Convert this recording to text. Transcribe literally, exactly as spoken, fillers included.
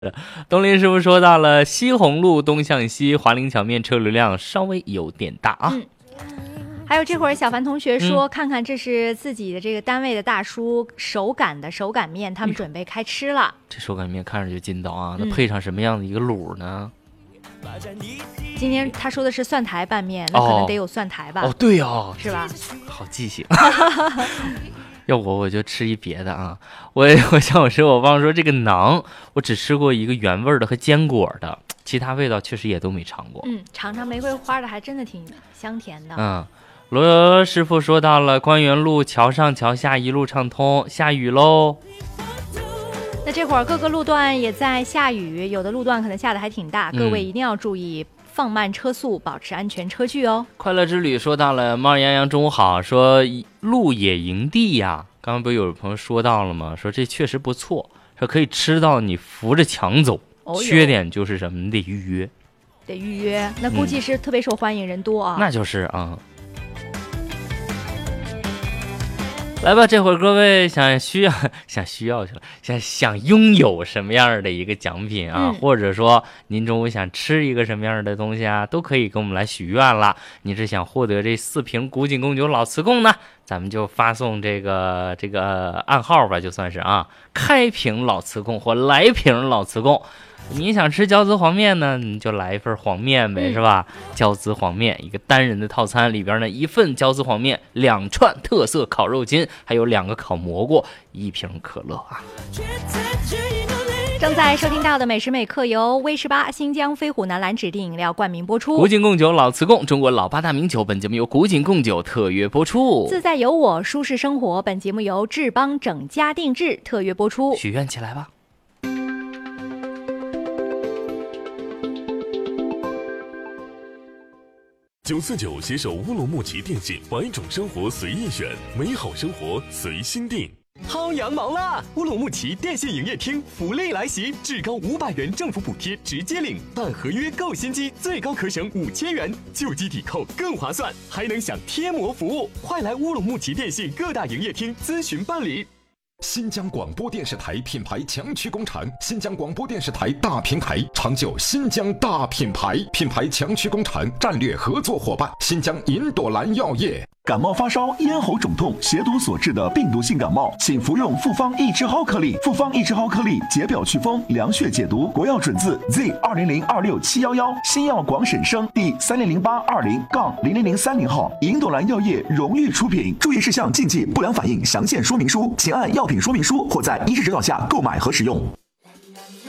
东林师傅说到了西红路东向西华林桥面车流量稍微有点大啊。 嗯，还有这会儿小凡同学说、嗯、看看这是自己的这个单位的大叔手擀的手擀面，他们准备开吃了。 这手擀面看着就筋道啊，那配上什么样的一个卤呢？ 嗯、今天他说的是蒜苔拌面，那可能得有蒜苔吧。 哦，对哦， 是吧？ 好记性。要我我就吃一别的啊！我我像我说我忘了说这个馕，我只吃过一个原味的和坚果的，其他味道确实也都没尝过。 嗯，尝尝玫瑰花的还真的挺香甜的。 嗯，罗师傅说到了官园路桥上桥下一路畅通，下雨喽。 那这会儿各个路段也在下雨，有的路段可能下的还挺大， 嗯、 各位一定要注意放慢车速，保持安全车距哦。 快乐之旅说到了猫洋洋中午好，说鹿野营地呀，刚刚不是有朋友说到了吗？说这确实不错，说可以吃到你扶着墙走、哦、缺点就是什么，你得预约， 得预约，那估计是特别受欢迎，嗯、人多啊。 那就是啊。来吧，这会儿各位想需要想需要去了，想想拥有什么样的一个奖品啊， 嗯、 或者说您中午想吃一个什么样的东西啊，都可以跟我们来许愿了。你是想获得这四瓶古井贡酒老瓷贡呢，咱们就发送这个这个暗号吧，就算是啊，开瓶老瓷贡或来瓶老瓷贡。你想吃椒滋黄面呢，你就来一份黄面呗， 嗯、是吧？椒滋黄面一个单人的套餐，里边呢一份椒滋黄面，两串特色烤肉筋，还有两个烤蘑菇，一瓶可乐啊。 正在收听到的美食美客由威士八新疆飞虎南蓝指定饮料冠名播出， 古井贡酒老瓷贡，中国老八大名酒，本节目由古井贡酒特约播出。 自在有我，舒适生活，本节目由志邦整家定制特约播出。 许愿起来吧。 九四九携手乌鲁木齐电信，百种生活随意选，美好生活随心定。 薅羊毛啦！乌鲁木齐电信营业厅福利来袭，至高五百元政府补贴直接领，办合约购新机最高可省五千元，旧机抵扣更划算，还能享贴膜服务。快来乌鲁木齐电信各大营业厅咨询办理。 新疆广播电视台品牌强区工厂，新疆广播电视台大平台，长久新疆大品牌，品牌强区工厂战略合作伙伴，新疆银朵兰药业。 感冒发烧、咽喉肿痛、血毒所致的病毒性感冒，请服用复方益智蒿颗粒。复方益智蒿颗粒解表祛风、凉血解毒，国药准字 Z 二零零二六七幺幺，新药广审生第三零零八二零杠零零零三零号，银朵兰药业荣誉出品。注意事项、禁忌、不良反应详见说明书，请按药品说明书或在医师指导下购买和使用。